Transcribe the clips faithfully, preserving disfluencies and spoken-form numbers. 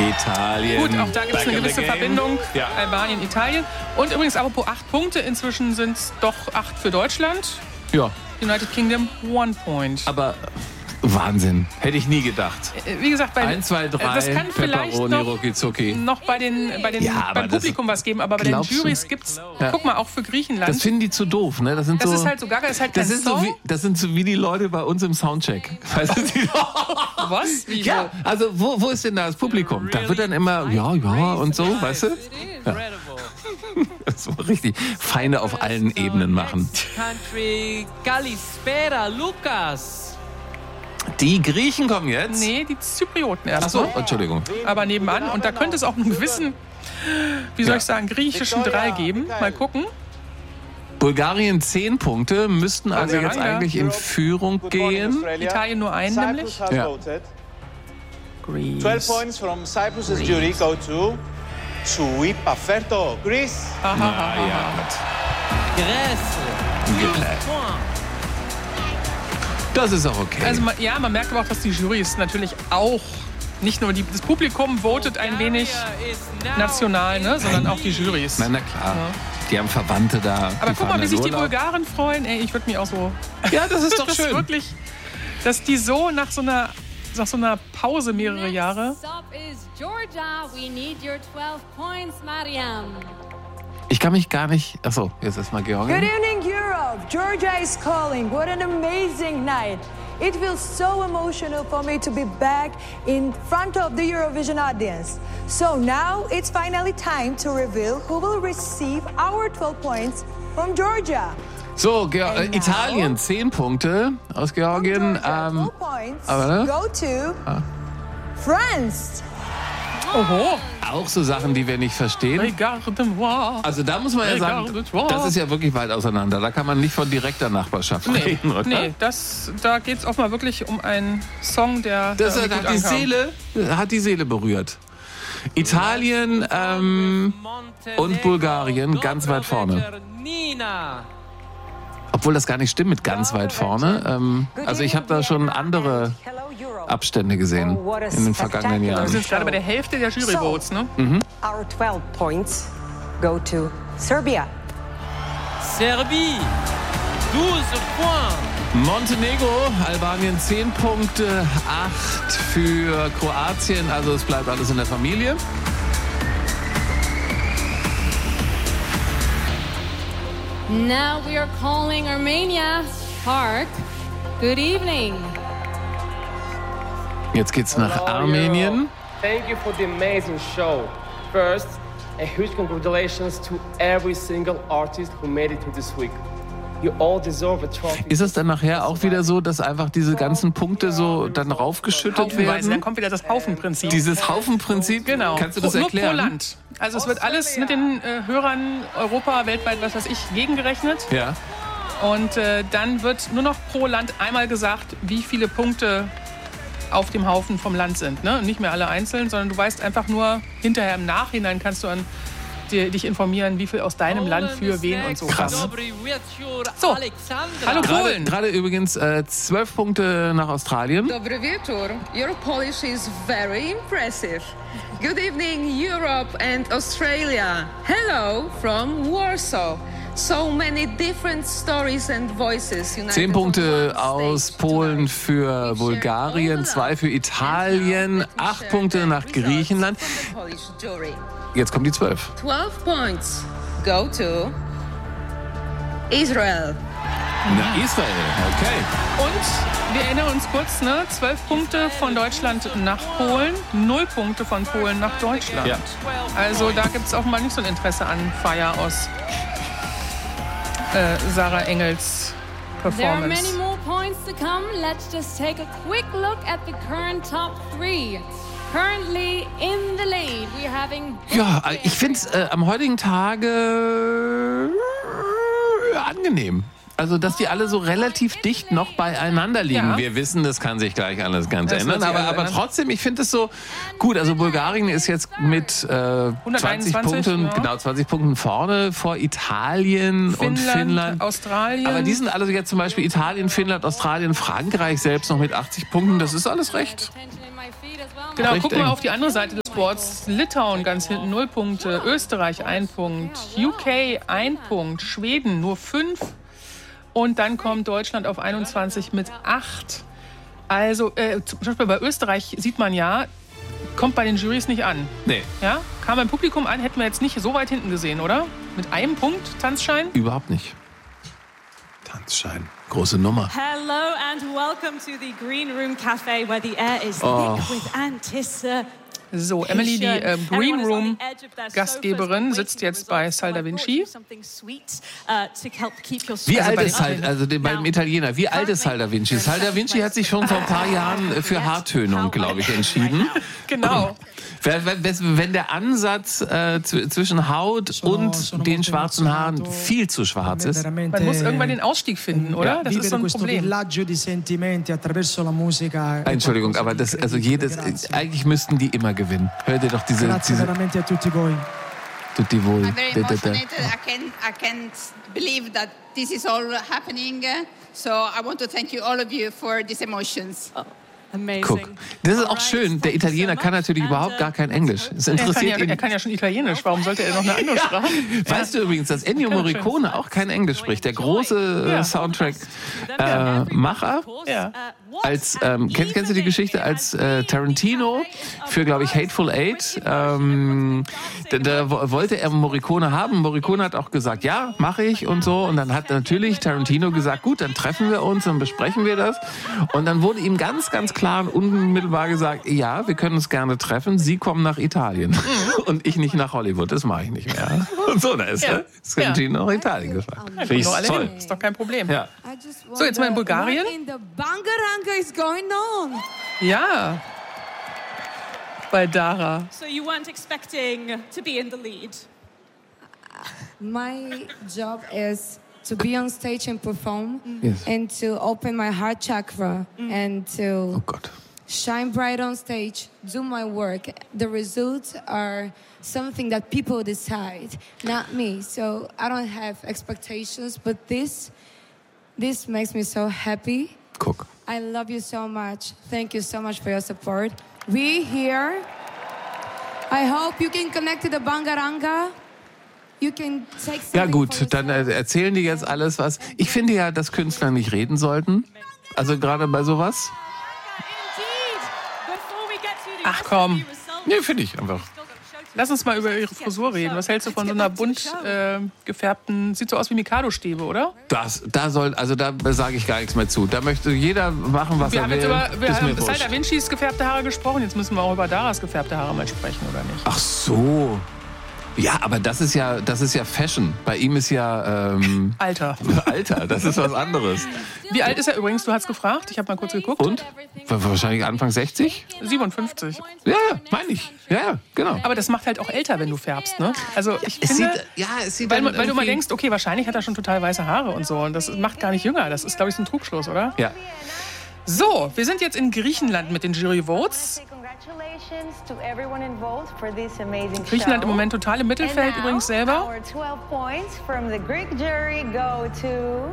Italien. Gut, auch da gibt es eine gewisse Verbindung. Ja. Albanien, Italien. Und übrigens, apropos acht Punkte, inzwischen sind es doch acht für Deutschland. Ja. United Kingdom, one point. Aber Wahnsinn. Hätte ich nie gedacht. Wie gesagt, bei, eins, zwei, drei, das kann vielleicht Pepperoni, noch, Rucki-Zucki. noch bei den, bei den, Ja, beim Publikum was geben, aber bei den Jurys gibt es, Ja. guck mal, auch für Griechenland. Das finden die zu doof, ne? Das, sind Das so, ist halt so gaga, das ist halt kein das, ist so Song. wie, das sind so wie die Leute bei uns im Soundcheck. Weißt du, die, Was? Wie ja, also wo, wo ist denn da das Publikum? Da wird dann immer, ja, ja und so, weißt du? Ja. So richtig Feinde auf allen Ebenen machen. Country Kalispera, Lukas. Die Griechen kommen jetzt. Nee, die Zyprioten erst. Achso, ne? Entschuldigung. Aber nebenan. Und da könnte es auch einen gewissen, wie soll Ja. ich sagen, griechischen Drei geben. Mal gucken. Bulgarien zehn Punkte, müssten also jetzt Bulgarien. eigentlich in Führung gehen. Italien nur einen nämlich. Ja. Greece. twelve points from Cyprus's jury go to Sui Paferto, Greece. Aha, aha, aha. Grèce. Geklärt. Das ist auch okay. Also man, ja, man merkt aber auch, dass die Jurys natürlich auch, nicht nur die, das Publikum votet ein wenig national, ne, sondern auch die Jurys. Na, na klar. Die haben Verwandte da. Aber die guck mal, fahren wie in sich die Urlaub. Bulgaren freuen. Ey, ich würde mich auch so... Ja, das ist doch das schön. Wirklich, dass die so nach so einer, nach so einer Pause mehrere Jahre... Next up is Georgia. We need your twelve points, Mariam. Ich kann mich gar nicht... Achso, jetzt ist mal Good Georgien. evening, Europe. Georgia is calling. What an amazing night. It feels so emotional for me to be back in front of the Eurovision audience. So now it's finally time to reveal who will receive our twelve points from Georgia. So, Ge äh, And now- Italien zehn Punkte aus Georgien. Georgia, Ähm, twelve points aber, ne? go to France. Oho, auch so Sachen, die wir nicht verstehen. regarde-moi. Also da muss man ja sagen, Regarde-toi. das ist ja wirklich weit auseinander. Da kann man nicht von direkter Nachbarschaft Nee, reden, oder? nee das, da geht es auch mal wirklich um einen Song, der, Das der hat, gut hat, die ankam. Seele, hat die Seele berührt. Italien ähm, und Bulgarien ganz weit vorne. Nina. Obwohl das gar nicht stimmt mit ganz weit vorne. Ähm, also ich habe da schon andere Abstände gesehen in den vergangenen Wir Jahren. sind jetzt gerade bei der Hälfte der Juryvotes, ne? Our twelve points go to Serbia. Serbie. douze points. Montenegro, Albanien zehn Punkte, acht für Kroatien. Also es bleibt alles in der Familie. Now we are calling Armenia. Park, good evening. Jetzt geht's nach Armenien. Thank you for the amazing show. First, a huge congratulations to every single artist who made it to this week. You all deserve a trophy. Ist es dann nachher auch wieder so, dass einfach diese ganzen Punkte so dann raufgeschüttet Haufenweise, dann werden? kommt wieder das Haufenprinzip. Dieses Haufenprinzip? Genau. Kannst du das Pro- nur erklären? pro Land. Also es wird alles mit den äh, Hörern Europa, weltweit, was weiß ich, gegengerechnet. Ja. Und äh, dann wird nur noch pro Land einmal gesagt, wie viele Punkte auf dem Haufen vom Land sind. Ne? Nicht mehr alle einzeln, sondern du weißt einfach nur, hinterher im Nachhinein kannst du an, dir, dich informieren, wie viel aus deinem Land für wen und so. Krass. kam, ne? So, hallo Gerade, Polen. gerade übrigens äh, zwölf Punkte nach Australien. Dobry wieczór. Your Polish is very impressive. Good evening, Europe and Australia. Hello from Warsaw. So many different stories and voices. united Zehn on Punkte one aus stage Polen tonight. für Bulgarien, zwei für Italien, acht Punkte nach Griechenland. From the Polish jury. Jetzt kommen die zwölf. twelve points go to Israel. Na, Israel, okay. Und wir erinnern uns kurz, ne? zwölf Punkte von Deutschland nach Polen, null Punkte von Polen nach Deutschland. Ja. Also da gibt es auch mal nicht so ein Interesse an Feier aus äh, Sarah Engels There are many Performance. more points to come. Let's just take a quick look at the current top three. Currently in the lead, we're having... Ja, ich finde es äh, am heutigen Tage äh, angenehm. Also, dass die alle so relativ dicht noch beieinander liegen. Ja. Wir wissen, das kann sich gleich alles ganz Das ändern. wird sich Aber, alles aber ändern. trotzdem, ich finde es so gut. Also, Bulgarien ist jetzt mit äh, zwanzig Punkten, ja. genau zwanzig Punkten vorne vor Italien und Finnland, Finnland. Australien. Aber die sind alle jetzt zum Beispiel Italien, Finnland, Australien, Frankreich selbst noch mit achtzig Punkten. Das ist alles recht. Genau, recht guck mal eng. auf die andere Seite des E-Sports, Litauen ganz hinten, null Punkte. Österreich, ein Punkt. U K, ein Punkt. Schweden, nur fünf. Und dann kommt Deutschland auf einundzwanzig mit acht. Also, äh, zum Beispiel bei Österreich sieht man ja, kommt bei den Jurys nicht an. Nee. Ja? Kam beim Publikum an, hätten wir jetzt nicht so weit hinten gesehen, oder? Mit einem Punkt, Tanzschein? Überhaupt nicht. Tanzschein. Große Nummer. Hello and welcome to the Green Room Cafe, where the air is Oh. thick with anticipation. So, Emily, die äh, Green Room Gastgeberin, sitzt jetzt bei Sal Da Vinci. Wie alt ist Sal, also den, beim Italiener, wie alt ist Sal Da Vinci? Sal Da Vinci hat sich schon vor ein paar Jahren für Haartönung, glaube ich, entschieden. Genau. Wenn der Ansatz äh, zwischen Haut und den schwarzen Haaren viel zu schwarz ist. Man muss irgendwann den Ausstieg finden, oder? Das ist so ein Problem. Entschuldigung, aber das, also jedes, eigentlich müssten die immer gewinnen. Hört ihr doch diese, diese Tutti voi. I'm very emotional. I can't, I can't believe that this is all happening. So I want to thank you, all of you, for these emotions. Oh. Amazing. Guck, das ist auch schön. Der Italiener kann natürlich überhaupt gar kein Englisch. Es Er kann, interessiert ja, ihn. er kann ja schon Italienisch. Warum sollte er noch eine andere Sprache? Weißt du übrigens, dass Ennio Morricone auch kein Englisch spricht? Der große äh, Soundtrack-Macher. Ja. Als, ähm, kennst, kennst du die Geschichte, als äh, Tarantino für, glaube ich, Hateful Eight, ähm, da, da wollte er Morricone haben. Morricone hat auch gesagt, ja, mache ich und so. Und dann hat natürlich Tarantino gesagt, gut, dann treffen wir uns und besprechen wir das. Und dann wurde ihm ganz, ganz klar und unmittelbar gesagt, ja, wir können uns gerne treffen. Sie kommen nach Italien und ich nicht nach Hollywood. Das mache ich nicht mehr. Und so, da ist Ja. er. Ist Tarantino nach Italien gefahren. Finde ich Alle toll. hin. Ist doch kein Problem. Ja. So, jetzt mal in Bulgarien. What in the Bangaranga is going on? Ja. Bei Dara. So you weren't expecting to be in the lead? My job is to be on stage and perform Yes. and to open my heart chakra and to Oh Gott. shine bright on stage, do my work. The results are something that people decide, not me. So I don't have expectations, but this this makes me so happy. Guck. I love you so much. Thank you so much for your support. We here. I hope you can connect to the Bangaranga. You can take Ja something gut, for dann äh, erzählen die jetzt alles was. Ich finde ja, dass Künstler nicht reden sollten. Also gerade bei sowas. Ach komm. Nee, finde ich einfach. Lass uns mal über ihre Frisur reden. Was hältst du von so einer bunt äh, gefärbten, sieht so aus wie Mikado-Stäbe, oder? Das, da soll, also da sage ich gar nichts mehr zu. Da möchte jeder machen, was Wir er haben will. jetzt über wir Ist mir haben Sal wurscht. Da Vincis gefärbte Haare gesprochen. Jetzt müssen wir auch über Daras gefärbte Haare mal sprechen, oder nicht? Ach so. Ja, aber das ist ja, das ist ja Fashion. Bei ihm ist ja ähm, Alter. Alter, das ist was anderes. Wie alt ist er übrigens? Du hast gefragt. Ich habe mal kurz geguckt. Und? War wahrscheinlich Anfang sechzig? siebenundfünfzig. Ja, meine ich. Ja, ja, genau. Aber das macht halt auch älter, wenn du färbst, ne? Also ich Es finde, sieht- ja, es sieht weil, dann man- weil du mal irgendwie- denkst, okay, wahrscheinlich hat er schon total weiße Haare und so. Und das macht gar nicht jünger. Das ist, glaube ich, so ein Trugschluss, oder? Ja. So, wir sind jetzt in Griechenland mit den Jury-Votes. Griechenland im Moment total im Mittelfeld übrigens selber. Our twelve points from the Greek jury go to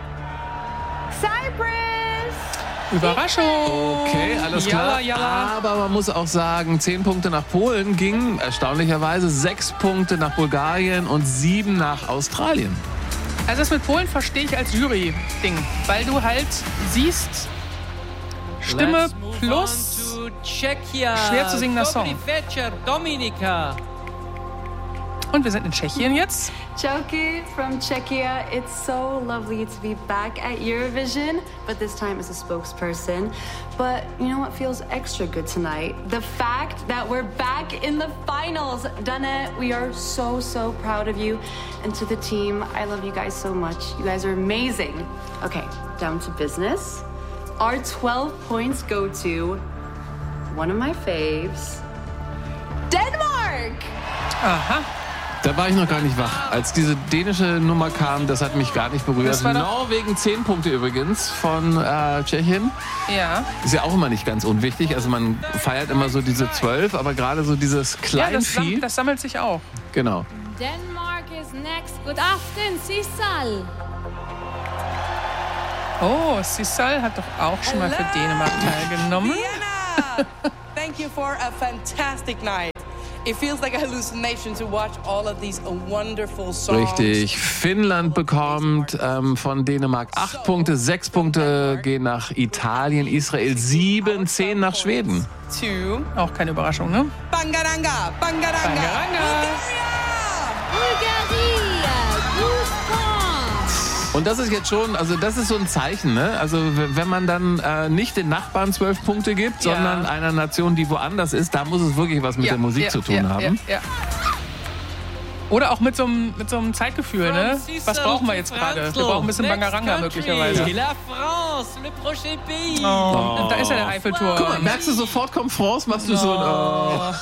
Cyprus. Überraschung. Okay, alles klar. Jalla, jalla. Aber man muss auch sagen, zehn Punkte nach Polen gingen erstaunlicherweise, sechs Punkte nach Bulgarien und sieben nach Australien. Also das mit Polen verstehe ich als Jury-Ding, weil du halt siehst, Stimme Let's move plus on to Czechia. schwer zu singender Song. Dobrý večer, Dominika. Und wir sind in Tschechien jetzt. Joki from Czechia. It's so lovely to be back at Eurovision, but this time as a spokesperson. But you know what feels extra good tonight? The fact that we're back in the finals. Dana, we are so, so proud of you. And to the team, I love you guys so much. You guys are amazing. Okay, down to business. Our twelve points go to one of my faves, Denmark! Aha. Da war ich noch gar nicht wach. Als diese dänische Nummer kam, das hat mich gar nicht berührt. Das war doch- Norwegen zehn Punkte übrigens von äh, Tschechien. Ja. Ist ja auch immer nicht ganz unwichtig. Also man feiert immer so diese zwölf, aber gerade so dieses Ja, das, Kleinvieh. sam- das sammelt sich auch. Genau. Denmark is next. Good afternoon, Sissal. Oh, Sissal hat doch auch schon mal für Dänemark teilgenommen. Thank you for a fantastic night. it feels like a hallucination to watch all of these wonderful songs. Richtig. Finnland bekommt ähm, von Dänemark acht Punkte, sechs Punkte gehen nach Italien, Israel sieben, zehn nach Schweden. Two. Auch keine Überraschung, ne? Bangaranga, Bangaranga. Bangaranga. Und das ist jetzt schon, also das ist so ein Zeichen, ne? Also w- wenn man dann äh, nicht den Nachbarn zwölf Punkte gibt, Ja. sondern einer Nation, die woanders ist, da muss es wirklich was mit Ja, der Musik ja, zu tun ja, haben. Ja, ja. Oder auch mit so einem, mit so einem Zeitgefühl, ne? Was brauchen wir jetzt gerade? Wir brauchen ein bisschen Bangaranga möglicherweise. La France, le prochain pays. Oh, da ist ja der Eiffelturm. Guck mal, merkst du sofort, kommt France, machst du so ein... Oh.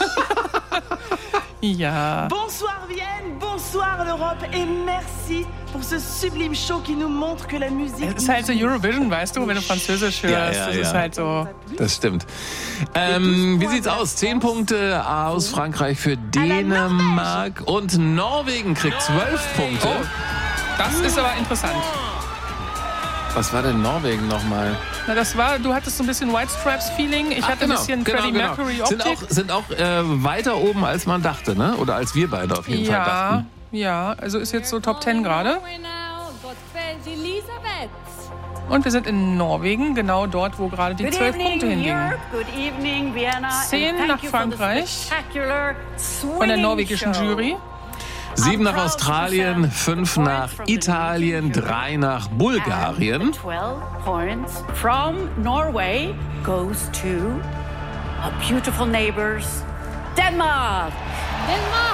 Ja. Bonsoir Vienne, bonsoir l'Europe et merci pour ce sublime show qui nous montre que la musique... Es ist halt so Eurovision, weißt du, wenn du Französisch hörst. Ja, ja, das ja. ist halt so... Das stimmt. Ähm, wie sieht's aus? Zehn Punkte aus Frankreich für Dänemark und Norwegen kriegt zwölf Punkte. Oh, das ist aber interessant. Was war denn Norwegen nochmal? Na, das war, du hattest so ein bisschen White Stripes-Feeling. Ich Ach, hatte ein bisschen Freddie Mercury-Optik. Sind auch, sind auch äh, weiter oben, als man dachte, ne? Oder als wir beide auf jeden Fall Ja, dachten. ja, also ist jetzt so Top Ten gerade. Elisabeth. Und wir sind in Norwegen, genau dort, wo gerade die Good zwölf evening, Punkte hingingen. Europe. Good evening, Vienna. and Zehn thank nach you for the Frankreich spectacular von der swinging norwegischen show. Jury. Sieben nach Australien, fünf nach Italien, drei nach Bulgarien. twelve points from Norway goes to our beautiful neighbors, Denmark. Denmark.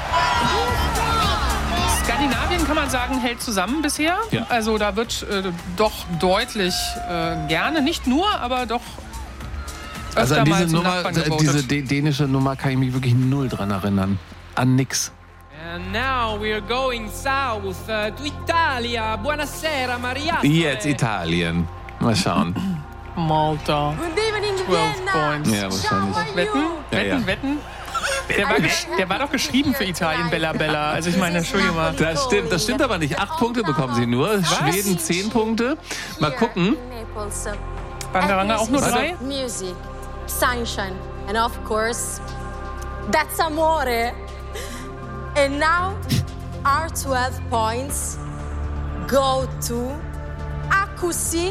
Skandinavien, kann man sagen, hält zusammen bisher. Ja. Also da wird äh, doch deutlich äh, gerne, nicht nur, aber doch öfter Also an mal diese zum Nummer, Nachbarn äh, gewotet. diese dä- dänische Nummer kann ich mich wirklich null dran erinnern. An nix. And now we're going south uh, to Italia. Buonasera, Maria. Jetzt Italien. Mal schauen. Malta. Good evening, zwölf Vienna. Points. Ja, wahrscheinlich. Wetten? Ja, Wetten, ja. wetten? Der war, gesch- der war doch geschrieben für Italien, Bella Bella. Also ich meine, Entschuldigung mal. Das stimmt, das stimmt aber nicht. Acht Punkte bekommen sie nur. Schweden zehn Punkte. Mal gucken. Bangaranga auch nur drei? Music, sunshine, and of course, that's amore. And now, our twelve points go to Akusi,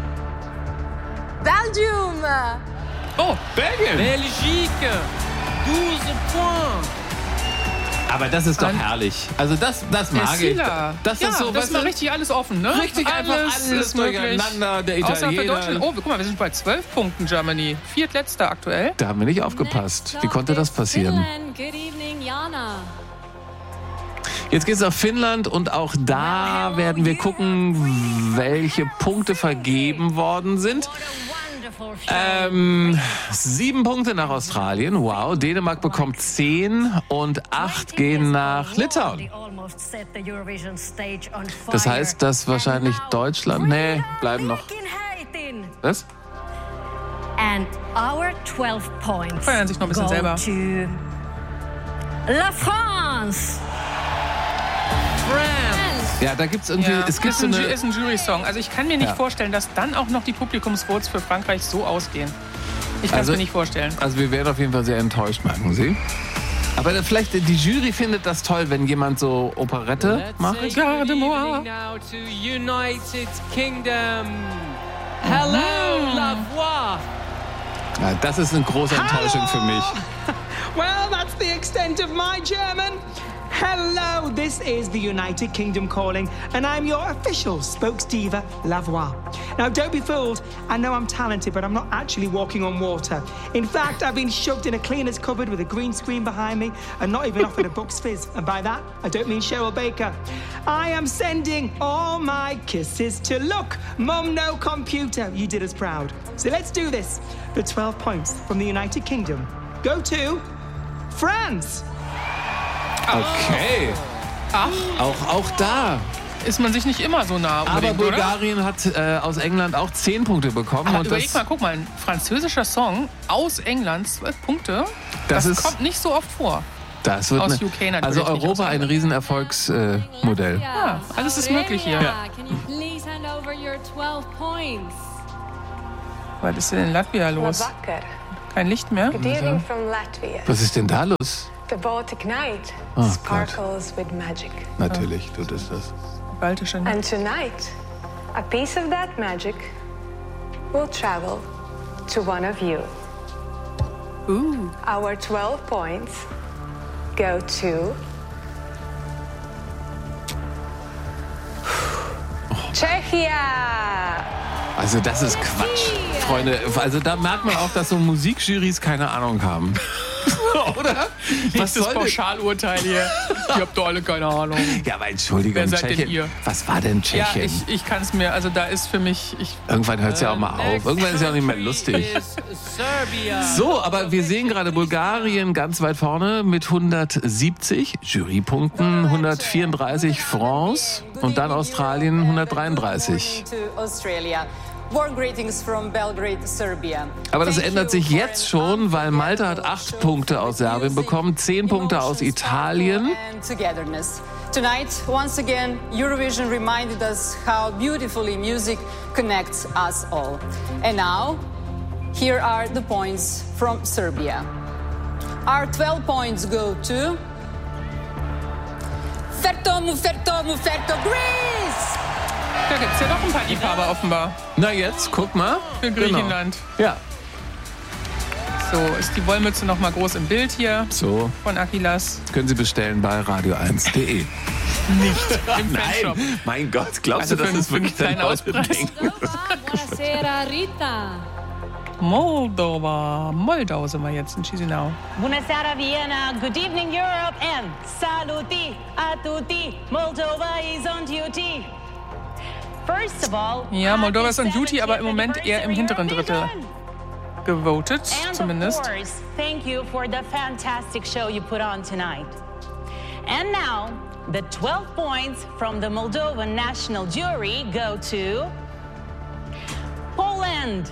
Belgium. Oh, Belgien. Belgique, douze points. Aber das ist doch herrlich. Also das, das mag ich. Sila. Das ja, ist so, das weißt ist mal du, richtig alles offen, ne? Richtig einfach alles ist möglich. durcheinander, der Außer für Italiener. Deutschland. Oh, guck mal, wir sind bei zwölf Punkten, Germany. Viertletzter aktuell. Da haben wir nicht aufgepasst. Wie konnte das passieren? Finland. Good evening, Jana. Jetzt geht's auf Finnland und auch da werden wir gucken, welche Punkte vergeben worden sind. Ähm, sieben Punkte nach Australien, wow. Dänemark bekommt zehn und acht gehen nach Litauen. Das heißt, dass wahrscheinlich Deutschland, nee, bleiben noch. Was? And our twelve points Feiern sich noch ein bisschen go selber. to La France. Ja, da gibt's irgendwie, Ja, es gibt ist so ein, eine... Ju- ist ein Jury-Song. Also ich kann mir nicht Ja. vorstellen, dass dann auch noch die Publikumsvotes für Frankreich so ausgehen. Ich kann es Also- mir nicht vorstellen. Also wir werden auf jeden Fall sehr enttäuscht, merken Sie. Aber vielleicht, die Jury findet das toll, wenn jemand so Operette macht. Regarde-moi. Now to United Kingdom. Hello, la voix. Ja, das ist eine große Enttäuschung für mich. Well, that's the extent of my German. Hello, this is the United Kingdom calling, and I'm your official spokesdiva, La Voix. Now, don't be fooled. I know I'm talented, but I'm not actually walking on water. In fact, I've been shoved in a cleaner's cupboard with a green screen behind me and not even offered a Bucks Fizz. And by that, I don't mean Cheryl Baker. I am sending all my kisses to look. Mum, no computer. You did us proud. So let's do this. The twelve points from the United Kingdom go to France. Okay. Ach, Auch, auch da. ist man sich nicht immer so nah Aber unbedingt, oder? Bulgarien hat äh, aus England auch zehn Punkte bekommen. Aber und überleg das, mal, guck mal, ein französischer Song aus England, zwölf Punkte. Das Das, ist- kommt nicht so oft vor. das wird aus eine, U K natürlich, also nicht aus Europa ein Riesenerfolgsmodell. Äh, Modell. Ja, alles ist möglich hier. Aurelia, Can you please hand over your twelve points? Was ist denn in Latvia los? Kein Licht mehr? Good evening from Latvia. Was ist denn da los? The Baltic night Oh, sparkles with magic. Natürlich tut es das. Baltische Nacht. And tonight, a piece of that magic will travel to one of you. Ooh. Our twelve points go to Czechia. Also das ist Quatsch, Freunde. Also da merkt man auch, dass so Musikjurys keine Ahnung haben. Oder? Was das soll Pauschalurteil hier? Ihr habt doch alle keine Ahnung. Ja, aber Entschuldigung, Wer seid Tschechien. denn ihr? Was war denn Tschechien? Ja, ich, ich kann es mir, also da ist für mich... Ich, Irgendwann hört es ja auch mal auf. Irgendwann ist es ja auch nicht mehr lustig. So, aber wir sehen gerade Bulgarien ganz weit vorne mit hundertsiebzig Jurypunkten, hundertvierunddreißig Francs und dann Australien hundertdreiunddreißig. To Australia. Warm greetings from Belgrade, Serbia. Aber das ändert sich jetzt schon, weil Malta hat acht Punkte aus Serbien bekommen, zehn Punkte aus Italien. And togetherness. Tonight, once again, Eurovision reminded us how beautifully music connects us all. And now, here are the points from Serbia. Our twelve points go to Ferto Muferto Muferto Greece! Da gibt es ja doch ein paar Liebhaber offenbar. Na jetzt, guck mal. Für Griechenland. Genau. Ja. So, ist die Wollmütze noch mal groß im Bild hier So. von Achilles. Das können Sie bestellen bei radio eins punkt de. Nicht im Fanshop. Nein, mein Gott, glaubst Also du, das für- ist für wirklich einen dein kleinen Leute Auspreis. denken? Buonasera, Rita. Moldova. Moldau sind wir jetzt in Chisinau. Buonasera Vienna, good evening Europe and saluti a tutti. Moldova is on duty. First of all, Ja, Moldova ist on Duty, aber im Moment eher im hinteren Drittel gewotet, and zumindest. of course, thank you for the fantastic show you put on tonight. And now, the twelve points from the Moldovan National Jury go to Poland.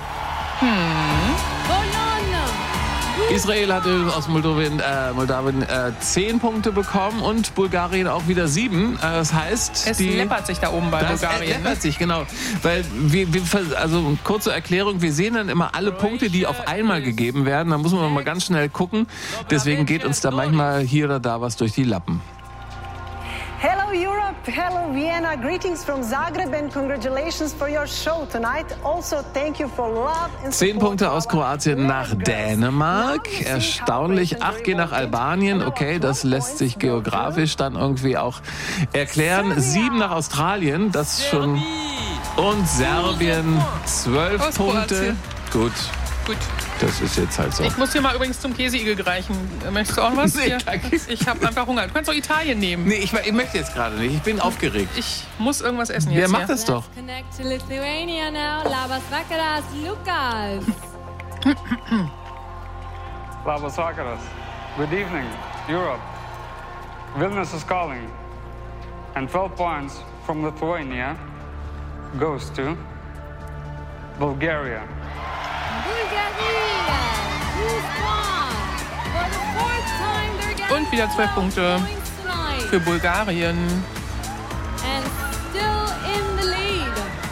Israel hatte aus Moldawien, äh, Moldawien äh, zehn Punkte bekommen und Bulgarien auch wieder sieben. Äh, das heißt, Es die, läppert sich da oben bei das Bulgarien. läppert Ne? sich, genau. Weil wir, wir, also kurze Erklärung, wir sehen dann immer alle Punkte, die auf einmal gegeben werden. Da muss man mal ganz schnell gucken. Deswegen geht uns da manchmal hier oder da was durch die Lappen. Hello Europe, hello Vienna, greetings from Zagreb and congratulations for your show tonight. Also thank you for love and Zehn support Punkte to aus our Kroatien nach girls. Dänemark. Erstaunlich. Acht gehen nach Albanien. Okay, das lässt sich geografisch dann irgendwie auch erklären. Sieben nach Australien. Das schon. Und Serbien. Zwölf Aus Punkte. Kroatien. Gut. Gut. Das ist jetzt halt so. Ich muss hier mal übrigens zum Käseigel reichen. Möchtest du auch noch was? Nee, Hier? danke. Ich habe einfach Hunger. Du kannst doch Italien nehmen. Nee, ich, ich möchte jetzt gerade nicht. Ich bin aufgeregt. Ich muss irgendwas essen jetzt. Wer macht hier. das doch? Connect to Lithuania now. Labas vakaras, Lukas. Labas vakaras. Good evening, Europe. Vilnius is calling. And twelve points from Lithuania goes to Bulgaria. Bulgaria. Who's won? For the fourth time they're getting Und wieder zwölf Punkte points tonight. für Bulgarien. And still in the lead.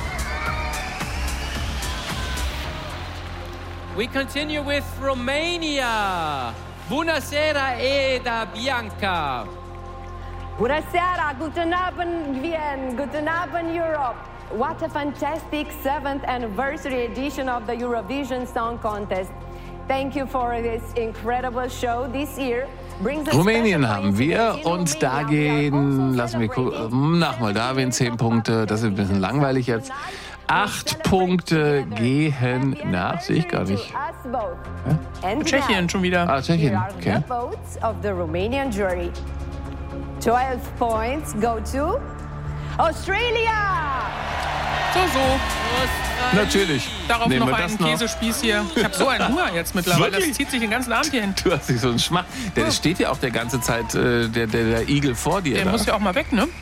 We continue with Romania. Buonasera Eda Bianca. Buonasera, guten Abend Wien, guten Abend Europe. What a fantastic seventh anniversary edition of the Eurovision Song Contest. Thank you for this incredible show this year. Brings a Rumänien special haben wir coincidence in und da Romania. We are gehen, also lassen wir celebrating gucken, nach Moldawien zehn Punkte. Das ist ein bisschen langweilig jetzt. Acht Punkte gehen nach, sehe ich gar nicht. us both. And Tschechien now, schon wieder. Ah, Tschechien, here are okay. the votes of the Romanian jury. twelve points go to Australia. So, so. Natürlich. Darauf Nehmen noch wir das einen noch. Käsespieß hier. Ich habe so einen Hunger jetzt mittlerweile. Das Wirklich? zieht sich den ganzen Abend hier hin. Du hast nicht so einen Schmack. Der steht ja auch der ganze Zeit, äh, der, der, der Igel vor dir. Der da. muss ja auch mal weg, ne?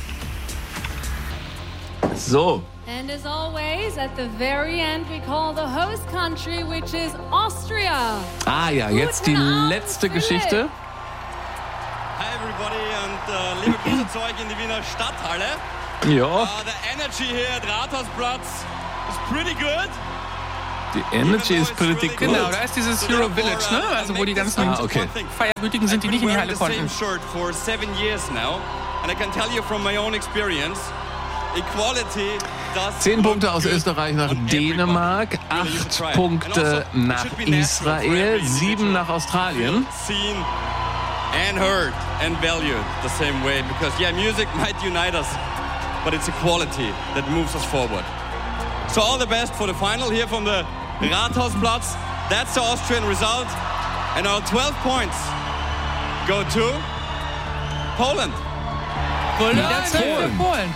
So. And as always, at the very end, we call the host country, which is Austria. Ah ja, jetzt die letzte Geschichte. Hi everybody und äh, liebe Grüße zu euch in die Wiener Stadthalle. Ja. Uh, the energy here at Rathausplatz is pretty good. The energy is pretty good. Genau, da ist dieses Hero Village, ne? Also wo die ganzen Ah, okay. Feierwütigen sind, die nicht in die Halle konnten. Zehn Punkte aus Österreich nach Dänemark, acht Punkte nach Israel, sieben nach Australien. And heard and valued the same way, because yeah, music might unite us, but it's equality that moves us forward. So all the best for the final here from the Rathausplatz. That's the Austrian result, and our twelve points go to Poland. Polen. Polen. Polen.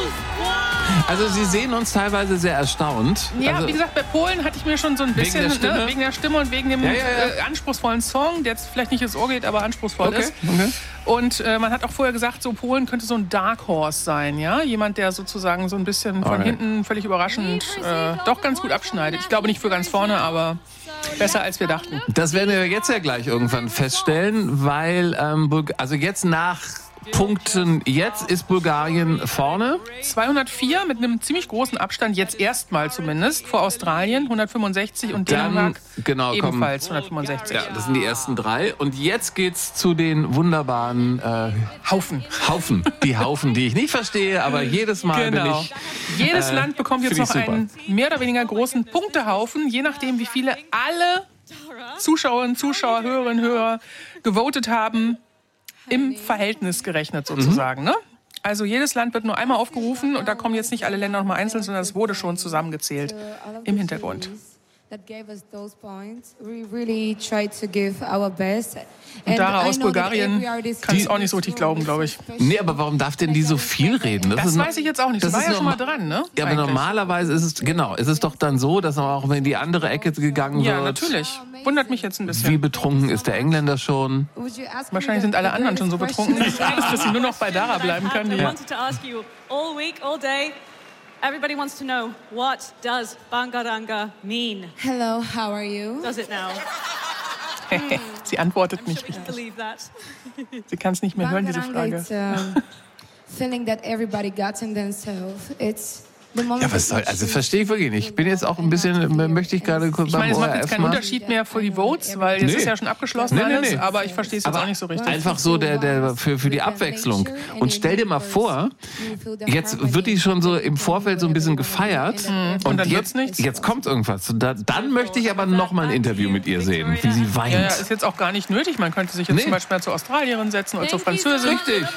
Also Sie sehen uns teilweise sehr erstaunt. Ja, also, wie gesagt, bei Polen hatte ich mir schon so ein bisschen, wegen der Stimme, ne, wegen der Stimme und wegen dem ja, ja, ja. Äh, anspruchsvollen Song, der jetzt vielleicht nicht ins Ohr geht, aber anspruchsvoll okay, ist. Okay. Und äh, man hat auch vorher gesagt, so Polen könnte so ein Dark Horse sein, ja? Jemand, der sozusagen so ein bisschen von Alright. hinten völlig überraschend äh, doch ganz gut abschneidet. Ich glaube nicht für ganz vorne, aber besser als wir dachten. Das werden wir jetzt ja gleich irgendwann feststellen, weil ähm, Bulg- also jetzt nach Punkten, jetzt ist Bulgarien vorne. zweihundertvier mit einem ziemlich großen Abstand, jetzt erstmal zumindest, vor Australien, hundertfünfundsechzig und Dann, Dänemark genau, ebenfalls hundertfünfundsechzig. Ja, das sind die ersten drei. Und jetzt geht's zu den wunderbaren äh, Haufen. Haufen. Die Haufen, die ich nicht verstehe, aber jedes Mal Genau. bin ich... Jedes äh, Land bekommt jetzt finde noch ich super. einen mehr oder weniger großen Punktehaufen, je nachdem, wie viele alle Zuschauerinnen, Zuschauer, Hörerinnen, Hörer gewotet haben, im Verhältnis gerechnet sozusagen. Mhm. Ne? Also jedes Land wird nur einmal aufgerufen und da kommen jetzt nicht alle Länder nochmal einzeln, sondern es wurde schon zusammengezählt im Hintergrund. That gave us those points. We really tried to give our best. Und Dara I aus know that Bulgarien every artist kann es has auch nicht so richtig glauben, glaube ich. Nee, aber warum darf denn die so viel reden? Das ist weiß ich jetzt auch nicht. Das war ist ja schon mal norma- dran, ne? Ja, aber Eigentlich. normalerweise ist es, genau, ist es doch dann so, dass man auch in die andere Ecke gegangen Ja, wird. natürlich. Wundert mich jetzt ein bisschen. Wie betrunken ist der Engländer schon? Wahrscheinlich sind alle anderen schon so betrunken, dass sie nur noch bei Dara bleiben können. I Die wanted to ask you all week, all day. Everybody wants to know, what does Bangaranga mean? Hello, how are you? Does it now? Sie antwortet nicht We can richtig. believe that. Sie kann es nicht mehr hören, diese Bangaranga, Frage. it's a feeling that everybody got in themselves. It's the moment Ja, was soll, also verstehe ich wirklich nicht. Ich bin jetzt auch ein bisschen, möchte ich gerade kurz Ich beim meine, es macht O R jetzt F keinen mal. Unterschied mehr für die Votes, weil jetzt Nee. ist ja schon abgeschlossen Nee, nee, alles, nee. aber ich verstehe es jetzt Aber auch nicht so richtig. Einfach so der, der, für, für die Abwechslung. Und stell dir mal vor, jetzt wird die schon so im Vorfeld so ein bisschen gefeiert. Und dann wird's jetzt, nichts. jetzt kommt irgendwas. Da, dann möchte ich aber noch mal ein Interview mit ihr sehen, wie sie weint. Ja, ja, ist jetzt auch gar nicht nötig. Man könnte sich jetzt Nee. zum Beispiel zur Australierin setzen oder zur Französin. Richtig.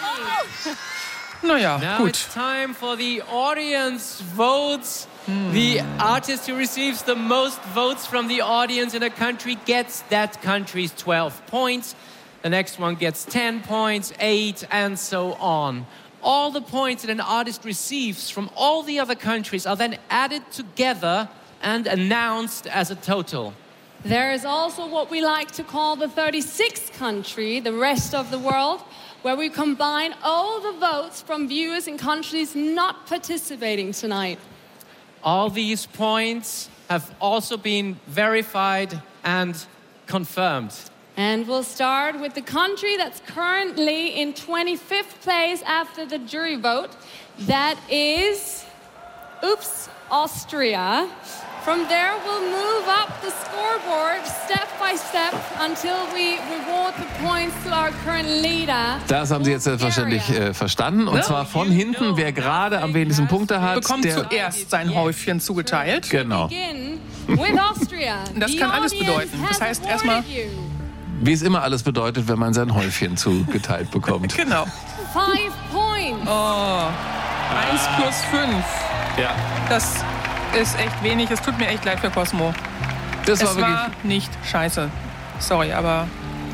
Naja, Now gut. it's time for the audience votes. The artist who receives the most votes from the audience in a country gets that country's twelve points. The next one gets ten points, eight, and so on. All the points that an artist receives from all the other countries are then added together and announced as a total. There is also what we like to call the thirty-sixth country, the rest of the world, where we combine all the votes from viewers in countries not participating tonight. All these points have also been verified and confirmed. And we'll start with the country that's currently in twenty-fifth place after the jury vote. That is, oops, Austria. From there, we'll move up the scoreboard step by step until we reward the points to our current leader. Das haben Sie jetzt selbstverständlich äh, verstanden. Und Ne? zwar von hinten, wer gerade am wenigsten Punkte hat, Bekommt der... zuerst sein Häufchen zugeteilt. Genau. Begin with Austria. Das The kann alles audience bedeuten. Das has heißt erstmal, awarded you Wie es immer alles bedeutet, wenn man sein Häufchen zugeteilt bekommt. genau. five points. Oh, eins plus fünf. Ja. Das ist echt wenig. Es tut mir echt leid für Cosmo. Das war es wirklich... war nicht scheiße. Sorry, aber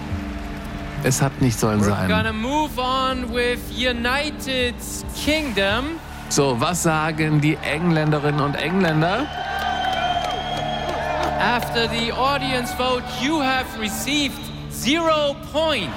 Es hat nicht sollen We're sein. gonna move on with United Kingdom. So, was sagen die Engländerinnen und Engländer? After the audience vote, you have received zero points.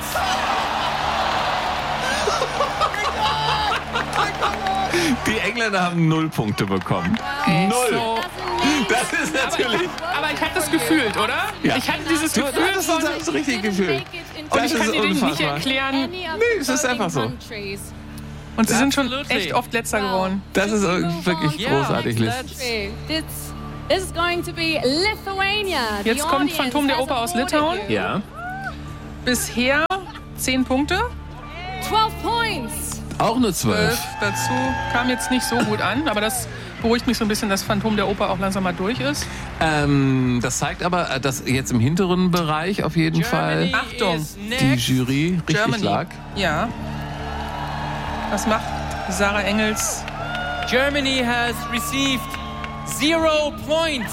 Die Engländer haben null Punkte bekommen. Null. so. Das ist natürlich... Aber ich hatte das gefühlt, oder? Ja. Ich hatte dieses Du Gefühl hast von... das richtige Gefühl. Und ich Das kann ist dir nicht unfassbar. erklären. Nee, es ist einfach so. Und sie sind schon Absolutely. echt oft Letzter geworden. Das ist wirklich großartig, Liz. It's This is going to be Lithuania. Jetzt The kommt audience Phantom der has Oper aus awarded Litauen. you Ja. Bisher zehn Punkte. twelve points. Auch nur zwölf. Dazu kam jetzt nicht so gut an, aber das beruhigt mich so ein bisschen, dass Phantom der Oper auch langsam mal durch ist. Ähm, das zeigt aber, äh, dass jetzt im hinteren Bereich auf jeden Germany Fall Achtung. is die next. Jury richtig Germany. lag. Ja. Was macht Sarah Engels? Germany has received zero points.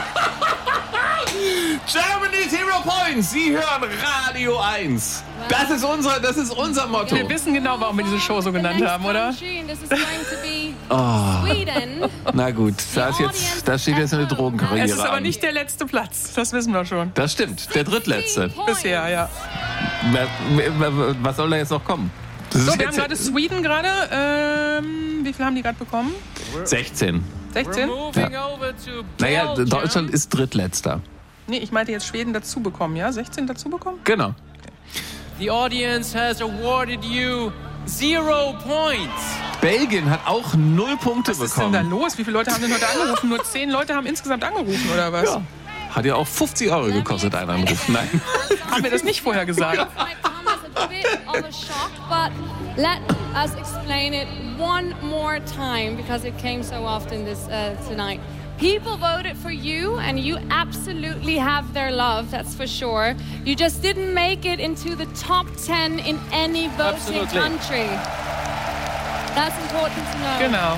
Germany Zero Points. Sie hören Radio eins. Das ist unser, das ist unser Motto. Wir wissen genau, warum wir diese Show so genannt haben, oder? Country, and this is going to be Oh. Sweden. Na gut, da, ist jetzt, da steht jetzt eine Drogenkarriere Es ist aber an. nicht der letzte Platz, das wissen wir schon. Das stimmt, der drittletzte. Bisher, ja. Was soll da jetzt noch kommen? Das So, ist wir haben jetzt gerade Sweden gerade. Ähm, wie viel haben die gerade bekommen? sechzehn. sechzehn? We're moving over to Naja, Belgium. Deutschland ist drittletzter. Nee, ich meinte jetzt Schweden dazu bekommen, ja? sechzehn dazu bekommen? Genau. The audience has awarded you zero points. Belgien hat auch null Punkte Was ist denn da bekommen. los? Wie viele Leute haben denn heute angerufen? Nur zehn Leute haben insgesamt angerufen, oder was? Ja. Hat ja auch fünfzig Euro gekostet, ein Anruf. Nein. Haben wir das nicht vorher gesagt? Might come as a bit of a shock, but let us explain it one more time because it came so often this uh, tonight. People voted for you, and you absolutely have their love, that's for sure. You just didn't make it into the top ten in any voting Absolutely. country. That's important to know. Genau.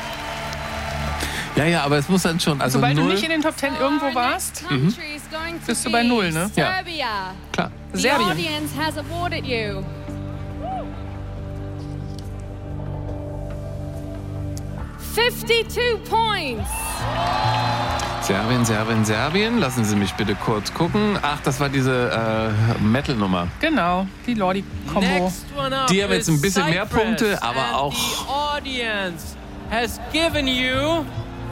Ja, ja, aber es muss dann schon. Also Sobald du null. nicht in den Top ten irgendwo warst, Country is going to bist du bei null, ne? Ja. Serbia. Klar. The Serbien. audience has awarded you fifty-two points. Serbien, Serbien, Serbien. Lassen Sie mich bitte kurz gucken. Ach, das war diese äh, Metal-Nummer. Genau, die Lordi-Kombo. Next one up Die haben jetzt is ein bisschen mehr Cyprus, Punkte, aber and auch- The audience has given you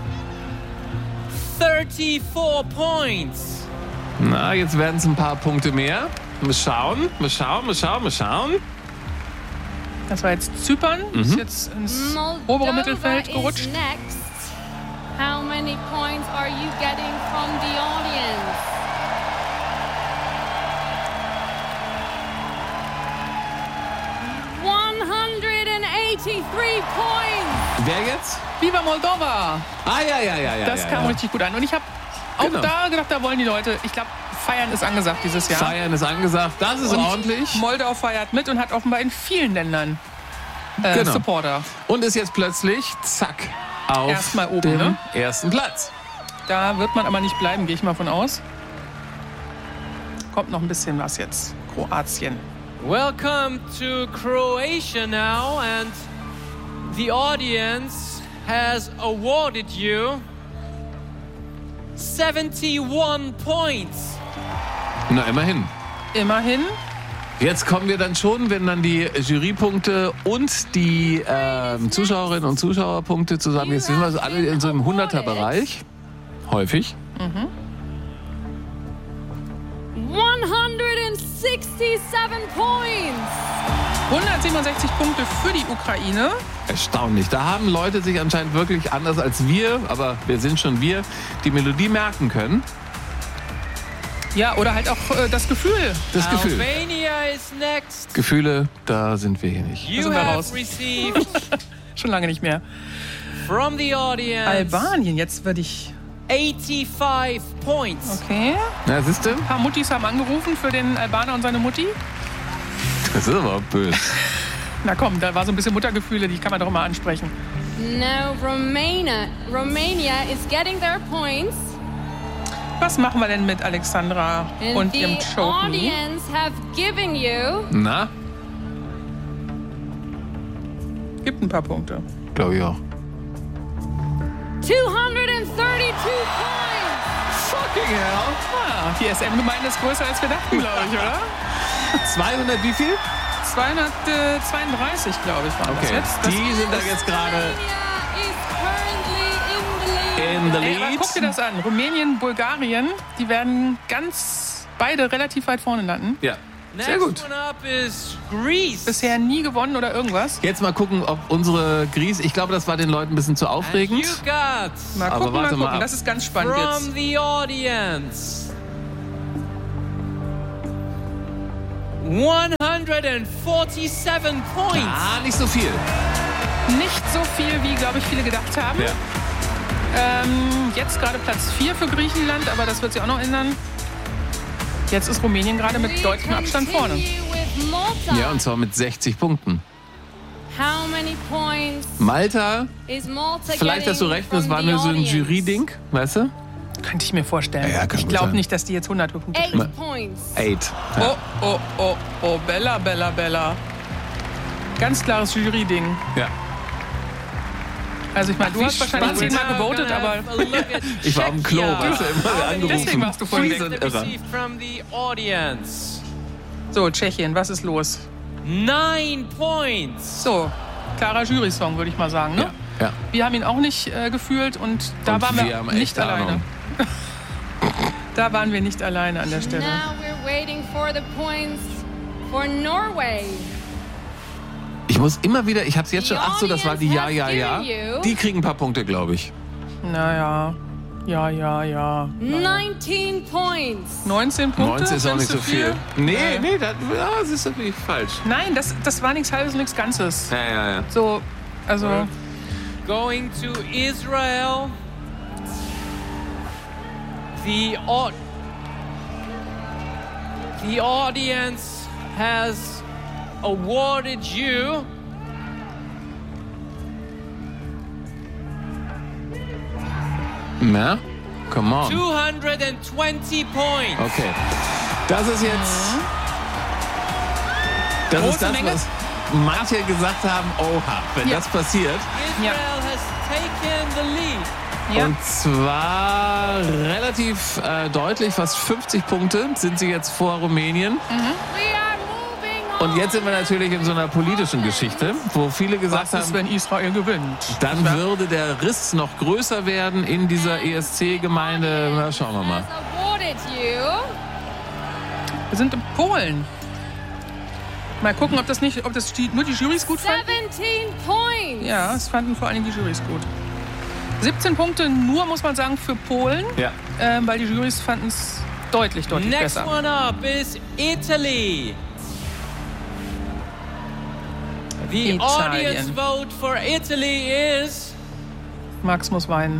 thirty-four points. Na, jetzt werden es ein paar Punkte mehr. Mal schauen, mal schauen, mal schauen, mal schauen. Das war jetzt Zypern, Mhm. ist jetzt ins Moldova obere Mittelfeld is gerutscht. next. How many points are you getting from the audience? one hundred eighty-three points. Wer jetzt? Viva Moldova! Ah, ja, ja, ja, ja. Das ja, kam ja. richtig gut an. Und ich habe auch Genau. da gedacht, da wollen die Leute, ich glaube, Feiern ist angesagt dieses Jahr. Feiern ist angesagt. Das ist Und ordentlich. Moldau feiert mit und hat offenbar in vielen Ländern äh, Genau. Supporter. Und ist jetzt plötzlich, zack, auf Erstmal oben, dem ne? ersten Platz. Da wird man aber nicht bleiben, gehe ich mal von aus. Kommt noch ein bisschen was jetzt. Kroatien. Welcome to Croatia now, and the audience has awarded you seventy-one points. Na, immerhin. Immerhin. Jetzt kommen wir dann schon, wenn dann die Jurypunkte und die ähm, Zuschauerinnen und Zuschauerpunkte zusammen, jetzt sind wir so alle in so einem Hunderter-Bereich. Häufig. Mhm. one hundred sixty-seven points. hundertsiebenundsechzig Punkte für die Ukraine. Erstaunlich. Da haben Leute sich anscheinend wirklich anders als wir, aber wir sind schon wir, die Melodie merken können. Ja, oder halt auch äh, das Gefühl. Das Gefühl. Albania is next. Gefühle, da sind wir hier nicht. You sind wir have raus. received Schon lange nicht mehr. from the audience Albanien, jetzt würde ich... eighty-five points. Okay. Na, siehst du? Ein paar Muttis haben angerufen für den Albaner und seine Mutti. Das ist aber böse. Na komm, da war so ein bisschen Muttergefühle, die kann man doch mal ansprechen. Now Romania, Romania is getting their points. Was machen wir denn mit Alexandra And und the ihrem Choke Me? audience have given you Na, Gibt ein paar Punkte. glaube ich auch. two hundred thirty-two points. Fucking hell. Ah, die S M-Gemeinde ist größer als wir dachten, glaube ich, oder? zweihundert wie viel? zweihundertzweiunddreißig, glaube ich, waren das Okay, jetzt. Das die sind da jetzt gerade Is currently in the lead. in the Ey, aber lead. guck dir das an. Rumänien, Bulgarien, die werden ganz beide relativ weit vorne landen. Ja. Sehr gut. Bisher nie gewonnen oder irgendwas. Jetzt mal gucken, ob unsere Grieß... Ich glaube, das war den Leuten ein bisschen zu aufregend. Mal Aber gucken, mal warte gucken. mal ab. Das ist ganz spannend From jetzt. the audience, one hundred forty-seven points. Ah, nicht so viel. Nicht so viel, wie, glaube ich, viele gedacht haben. Ja. Ähm, jetzt gerade Platz vier für Griechenland, aber das wird sich auch noch ändern. Jetzt ist Rumänien gerade mit deutlichem Abstand vorne. With Malta. Ja, und zwar mit sechzig Punkten. How many points Malta, is Malta vielleicht hast du getting recht, das from war the nur so ein audience? Jury-Ding, weißt du? Könnte ich mir vorstellen. Ja, kann ich gut glaube sein. nicht, dass die jetzt hundert Punkte Eight kriegen. points. Eight. Ja. Oh, oh, oh, oh, Bella, Bella, Bella. Ganz klares Jury-Ding. Ja. Also ich meine, du Wie hast wahrscheinlich spannend. zehnmal gewotet, aber... Ich war am Klo, weißt du, immer angerufen. Deswegen warst du vorhin Wie so ein weg. Irrer. From the audience, So, Tschechien, was ist los? nine points. So, klarer Jury-Song, würde ich mal sagen. Ne? Ja. Ja. Wir haben ihn auch nicht äh, gefühlt und da Und waren wir, wir haben echt nicht alleine. Ahnung. Da waren wir nicht alleine an der Stelle. Now we're waiting for the points for Norway. Ich muss immer wieder, ich hab's jetzt schon, ach so, das war die Ja, Ja, Ja. Die kriegen ein paar Punkte, glaube ich. Naja, ja, ja, ja. nineteen points. neunzehn Punkte? neunzehn ist auch nicht findest so du viel. Nee, nee, das, ja, das ist natürlich falsch. Nein, das, das war nichts Halbes und nichts Ganzes. Ja, ja, ja. So, also... Going to Israel. The, au- the audience has awarded you Na, come on. two hundred twenty points. Okay. Das ist jetzt. Das Große ist das, Menge. was manche gesagt haben: Oha, wenn Ja. das passiert. Israel has taken the lead. Ja. Und zwar relativ äh, deutlich, fast fünfzig Punkte sind sie jetzt vor Rumänien. We are moving on. Und jetzt sind wir natürlich in so einer politischen Geschichte, wo viele gesagt Was ist, haben, wenn Israel gewinnt? dann würde der Riss noch größer werden in dieser E S C-Gemeinde. Na, schauen wir mal. Awarded you. Wir sind in Polen. Mal gucken, ob das nicht, ob das die, nur die Jurys gut fanden. seventeen points. Ja, es fanden vor allem die Jurys gut. siebzehn Punkte nur, muss man sagen, für Polen, Ja. ähm, weil die Jurys fanden es deutlich, deutlich Next besser. one up is Italy. The Italien. audience vote for Italy is Max muss weinen.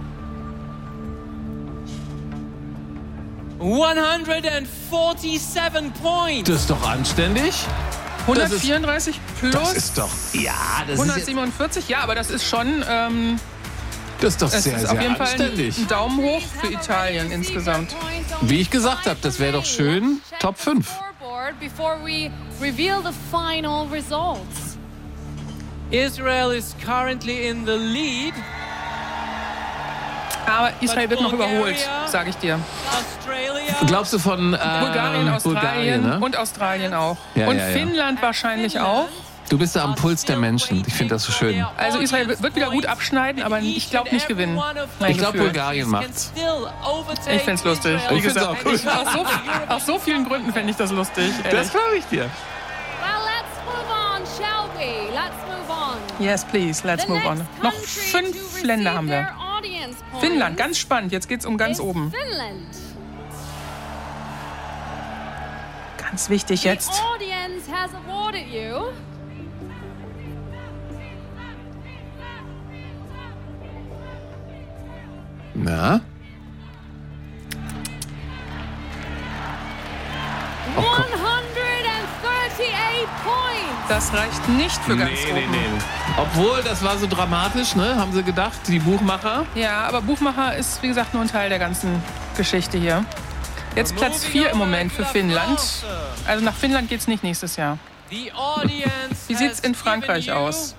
one hundred forty-seven points. Das ist doch anständig. hundertvierunddreißig plus Das ist doch. Ja, das ist, jetzt, hundertsiebenundvierzig, ja, aber das ist schon, ähm, das ist doch das sehr, ist sehr auf jeden Fall ein, anständig. ein Daumen hoch für Italien insgesamt. Wie ich gesagt habe, das wäre doch schön. Top fünf. Scoreboard before we reveal the final results. Israel is currently in the lead. Aber Israel wird noch überholt, sage ich dir. Australia. Glaubst du von äh, Bulgarien, Australien Bulgarien, ne? und Australien auch. Ja, und ja, ja. Finnland wahrscheinlich auch. Du bist da am Puls der Menschen. Ich finde das so schön. Also Israel wird wieder gut abschneiden, aber ich glaube nicht gewinnen. Mein Ich glaube, Gefühl. Bulgarien macht's. Ich find's lustig. Wie Ich find's gesagt, auch cool. ich, aus, so, aus so vielen Gründen fände ich das lustig. Das ehrlich. glaube ich dir. Well, let's move on, shall we? Let's move on. Yes, please, let's The move on. next Noch country fünf to receive Länder haben wir. their audience points Finnland, ganz spannend. Jetzt geht's um ganz is oben. Finland. Ganz wichtig jetzt. The audience has awarded you Na? Oh, one hundred thirty-eight points. Das reicht nicht für ganz Nee, nee, oben. nee. Obwohl, das war so dramatisch, ne? Haben sie gedacht, die Buchmacher. Ja, aber Buchmacher ist, wie gesagt, nur ein Teil der ganzen Geschichte hier. Jetzt Platz vier im Moment für Finnland. Also nach Finnland geht's nicht nächstes Jahr. The audience Wie sieht's has in Frankreich given you aus?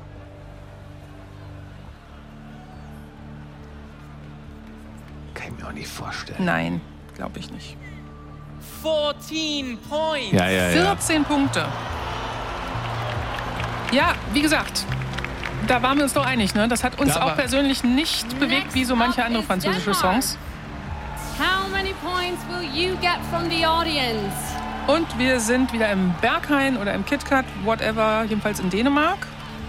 Kann ich mir auch nicht vorstellen. Nein, glaube ich nicht. fourteen points. Ja, ja, ja. vierzehn Punkte. Ja, wie gesagt, da waren wir uns doch einig, ne? Das hat uns Da auch war- persönlich nicht bewegt, wie so manche andere französische Songs. How many points will you get from the audience? Und wir sind wieder im Berghain oder im KitKat, whatever, jedenfalls in Dänemark.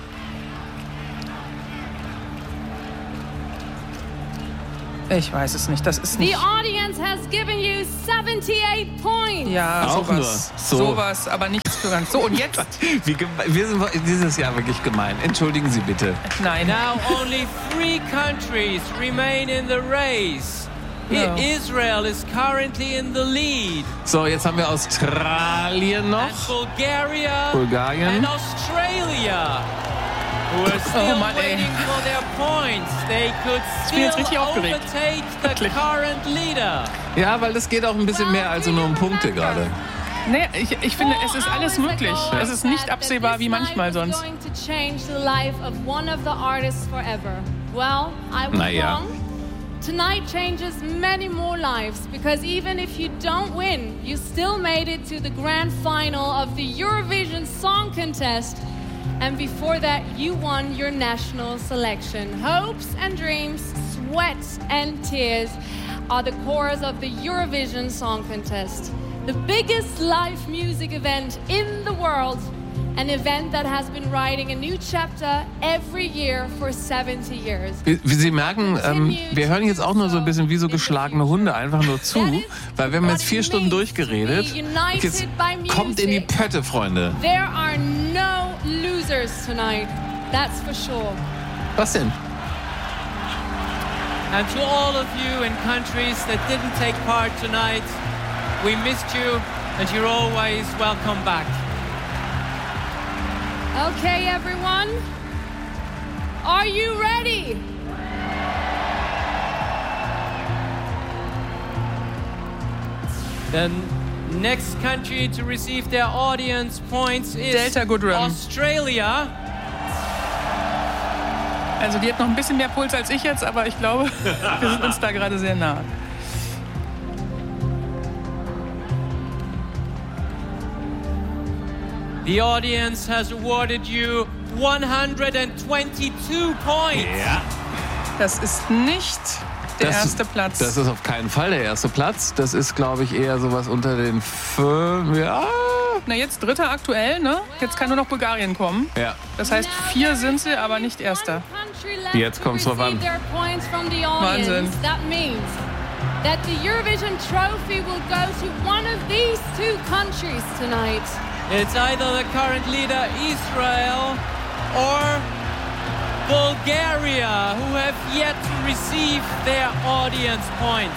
Ich weiß es nicht, das ist nicht... The audience has given you seventy-eight points. Ja, Auch sowas, nur. So. sowas, aber nichts für ganz. So, und jetzt... Wie geme- wir sind dieses Jahr wirklich gemein. Entschuldigen Sie bitte. Nein. Now only three countries remain in the race. I- No. Israel is currently in the lead. So, jetzt haben wir Australien noch. And Bulgaria Bulgarien. and Australia, who are still Oh Mann, ey. waiting for their points. They could Ich bin jetzt still richtig aufgeregt. overtake the Wirklich. current leader. Ja, weil das geht auch ein bisschen mehr als nur um Punkte gerade. Nee, ich, ich finde, es ist alles möglich. Es ist nicht absehbar wie manchmal sonst. Going to change the life of one of the artists forever. Well, I was Naja. wrong. Tonight changes many more lives because even if you don't win, you still made it to the grand final of the Eurovision Song Contest. And before that, you won your national selection. Hopes and dreams, sweat and tears are the cores of the Eurovision Song Contest. The biggest live music event in the world. An event that has been writing a new chapter every year for seventy years. Wie, wie Sie merken, ähm, wir hören jetzt auch nur so ein bisschen wie so geschlagene Hunde einfach nur zu, weil wir haben jetzt vier Stunden durchgeredet. Jetzt kommt in die Pötte, Freunde. There are no losers tonight. That's for sure. Was denn? And to all of you in countries that didn't take part tonight, we missed you and you're always welcome back. Okay, everyone. Are you ready? The next country to receive their audience points is Delta Goodrem. Australia. Also die hat noch ein bisschen mehr Puls als ich jetzt, aber ich glaube, wir sind uns da gerade sehr nah. The audience has awarded you one hundred twenty-two points. Ja. Das ist nicht der das, erste Platz. Das ist auf keinen Fall der erste Platz. Das ist, glaube ich, eher sowas unter den fünf. Ja. Na, jetzt dritter aktuell, ne? Jetzt kann nur noch Bulgarien kommen. Ja. Das heißt, vier sind sie, aber nicht erster. Jetzt kommt's drauf an. Their points from the audience. Wahnsinn. That means that the Eurovision trophy will go to one of these two countries tonight. It's either the current leader Israel or Bulgaria, who have yet to receive their audience points.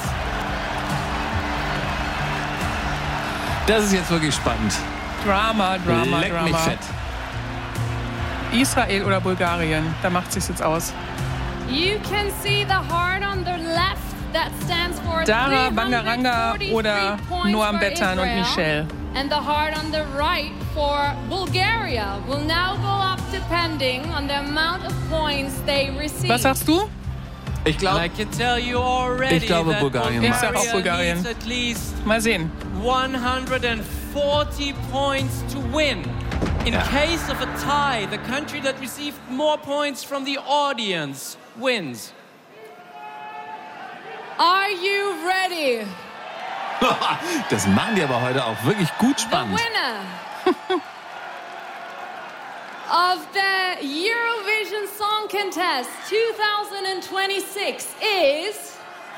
Das ist jetzt wirklich spannend. Drama, Drama, Leck Drama. mich fett. Israel oder Bulgarien, da macht sich's jetzt aus. You can see the heart on the left that stands for Dara, Bangaranga oder points Noam for Bettan und Israel. Michelle. And the heart on the right for Bulgaria will now go up depending on the amount of points they receive. Was sagst du? Ich glaube, I can tell you already ich glaube that Bulgarien. Ich sag auch Bulgaria Bulgarien. needs at least Mal sehen. one hundred forty points to win. In Ja. case of a tie, the country that received more points from the audience wins. Are you ready? Das machen die aber heute auch wirklich gut The spannend. winner of the Eurovision Song Contest twenty twenty-six is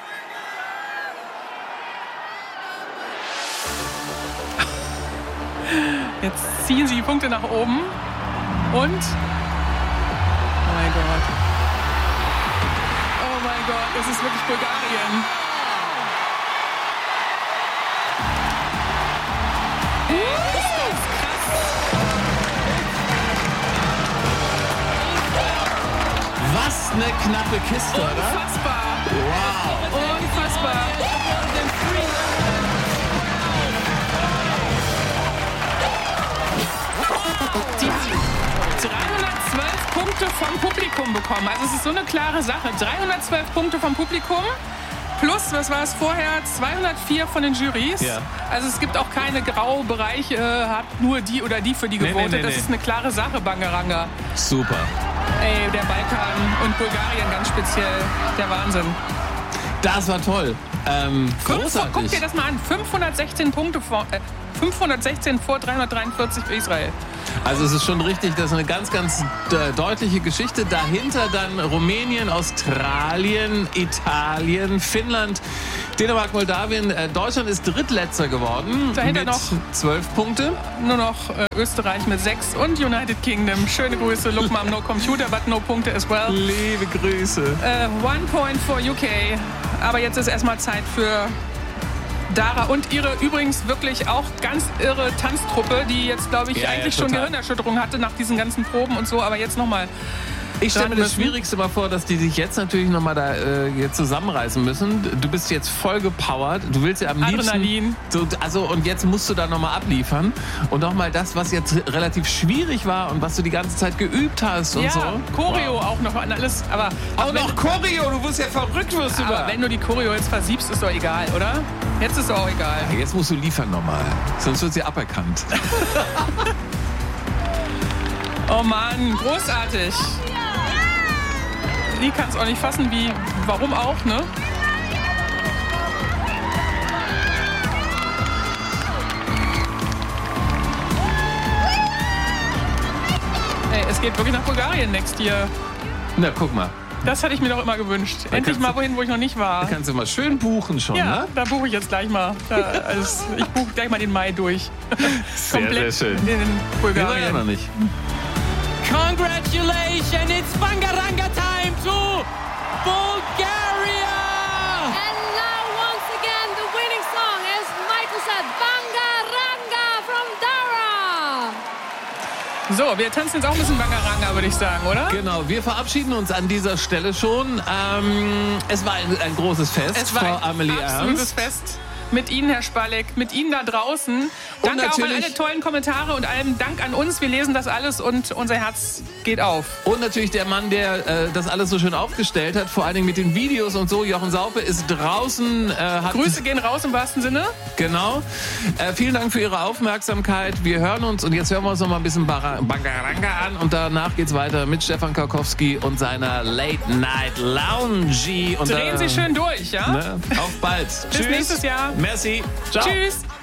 Jetzt ziehen sie die Punkte nach oben. Und? Oh mein Gott. Oh mein Gott, es ist wirklich Bulgarien. Ey, ist das krass. Was eine knappe Kiste, oder? Unfassbar. Wow. Unfassbar. Die haben dreihundertzwölf Punkte vom Publikum bekommen. Also es ist so eine klare Sache. dreihundertzwölf Punkte vom Publikum plus, was war es vorher, zweihundertvier von den Jurys. Ja. Also es gibt auch keine Graubereiche, hat nur die oder die für die Nee, nee, gewotet. nee, das nee. ist eine klare Sache, Bangaranga. Super. Ey, der Balkan und Bulgarien ganz speziell. Der Wahnsinn. Das war toll. Ähm, Fünf- großartig. Guck dir das mal an. fünfhundertsechzehn Punkte, vor, äh, fünfhundertsechzehn vor dreihundertdreiundvierzig für Israel. Also es ist schon richtig, das ist eine ganz, ganz äh, deutliche Geschichte. Dahinter dann Rumänien, Australien, Italien, Finnland, Dänemark, Moldawien. Äh, Deutschland ist Drittletzter geworden. Dahinter mit noch zwölf Punkte. Nur noch äh, Österreich mit sechs und United Kingdom. Schöne Grüße. Look, Mom, no computer, but no Punkte as well. Liebe Grüße. Äh, one point for U K. Aber jetzt ist erstmal Zeit für Dara und ihre übrigens wirklich auch ganz irre Tanztruppe, die jetzt, glaube ich, Ja, eigentlich ja, schon total. Gehirnerschütterung hatte nach diesen ganzen Proben und so. Aber jetzt nochmal. Ich stelle mir das müssen. Schwierigste mal vor, dass die sich jetzt natürlich nochmal da äh, jetzt zusammenreißen müssen. Du bist jetzt voll gepowert. Du willst ja am Adrenalin. liebsten... So, also, und jetzt musst du da nochmal abliefern. Und nochmal das, was jetzt relativ schwierig war und was du die ganze Zeit geübt hast und Ja, so. Choreo auch noch an alles. Aber Auch wenn- noch Choreo, du wirst ja verrückt, wirst du Aber da. wenn du die Choreo jetzt versiebst, ist doch egal, oder? Jetzt ist doch auch egal. Ja, jetzt musst du liefern nochmal. Sonst wird sie aberkannt. Oh Mann, großartig. Die kann es auch nicht fassen, wie, warum auch, ne? Ey, es geht wirklich nach Bulgarien next year. Na, guck mal. Das hatte ich mir doch immer gewünscht. Endlich kannst mal du- wohin, wo ich noch nicht war. Da kannst du mal schön buchen schon, Ja, ne? da buche ich jetzt gleich mal. Da, also, ich buche gleich mal den Mai durch. Sehr, Komplett sehr schön. in Wir waren ja Bulgarien. noch nicht. Congratulations, it's Bangaranga time to Bulgaria! And now once again the winning song, as Michael said, Bangaranga from Dara. So, wir tanzen jetzt auch ein bisschen Bangaranga, würde ich sagen, oder? Genau, wir verabschieden uns an dieser Stelle schon. Ähm, es war ein, ein großes Fest, Es war Frau ein Amelie absolutes Ernst. Fest. Mit Ihnen, Herr Spalleck, mit Ihnen da draußen. Danke auch an natürlich- alle tollen Kommentare und allem Dank an uns. Wir lesen das alles und unser Herz geht auf. Und natürlich der Mann, der äh, das alles so schön aufgestellt hat, vor allen Dingen mit den Videos und so. Jochen Saupe ist draußen. Äh, hat Grüße gehen raus im wahrsten Sinne. Genau. Äh, vielen Dank für Ihre Aufmerksamkeit. Wir hören uns und jetzt hören wir uns noch mal ein bisschen Bara- Bangaranga an und danach geht's weiter mit Stefan Karkowski und seiner Late Night Lounge. Und Drehen da- Sie schön durch, ja? Ne? Auf bald. Bis nächstes Jahr. Merci. Ciao. Tschüss.